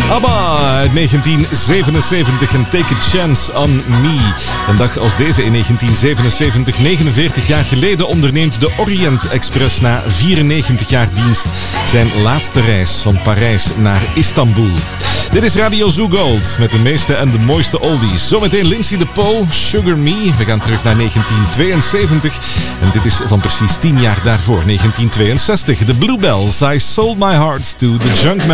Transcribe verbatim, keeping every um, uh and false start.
ABBA uit negentien zevenenzeventig en Take a Chance on Me. Een dag als deze in negentien zevenenzeventig, negenenveertig jaar geleden, onderneemt de Orient Express na vierennegentig jaar dienst zijn laatste reis van Parijs naar Istanbul. Dit is Radio Zoo Gold met de meeste en de mooiste oldies. Zometeen Lindsay de Poe, Sugar Me. We gaan terug naar negentien tweeënzeventig. En dit is van precies tien jaar daarvoor, negentien tweeënzestig. De Bluebells, I Sold My Heart to the Junkman.